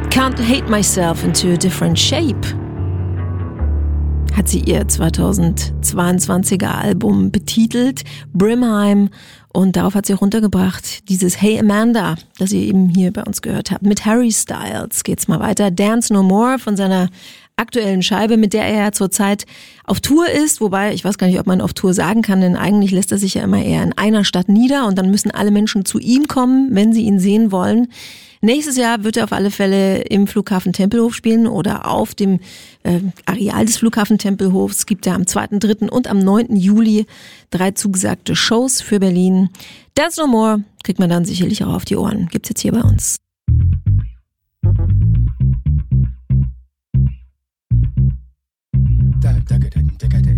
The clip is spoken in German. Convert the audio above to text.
Can't Hate Myself into a Different Shape hat sie ihr 2022er Album betitelt, Brimheim, und darauf hat sie auch runtergebracht dieses Hey Amanda, das ihr eben hier bei uns gehört habt. Mit Harry Styles geht's mal weiter. Dance No More von seiner aktuellen Scheibe, mit der er ja zurzeit auf Tour ist, wobei ich weiß gar nicht, ob man auf Tour sagen kann, denn eigentlich lässt er sich ja immer eher in einer Stadt nieder und dann müssen alle Menschen zu ihm kommen, wenn sie ihn sehen wollen. Nächstes Jahr wird er auf alle Fälle im Flughafen Tempelhof spielen oder auf dem Areal des Flughafen Tempelhofs. Es gibt ja am 2., 3. und am 9. Juli 3 zugesagte Shows für Berlin. Dance No More kriegt man dann sicherlich auch auf die Ohren. Gibt's jetzt hier bei uns.